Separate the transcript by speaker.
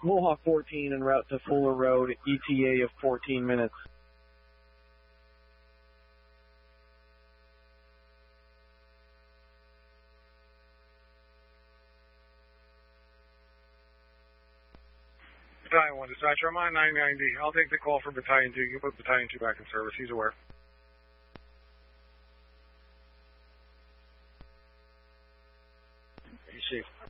Speaker 1: Mohawk 14 en route to Fuller Road, ETA of 14 minutes.
Speaker 2: Battalion 1 dispatcher, I'm on 99D. I'll take the call for Battalion 2. You can put Battalion 2 back in service. He's aware.
Speaker 3: Be safe.